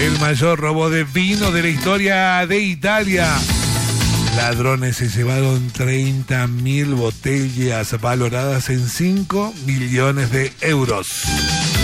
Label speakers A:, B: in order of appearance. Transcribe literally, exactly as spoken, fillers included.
A: El mayor robo de vino de la historia de Italia. Ladrones se llevaron treinta mil botellas valoradas en cinco millones de euros.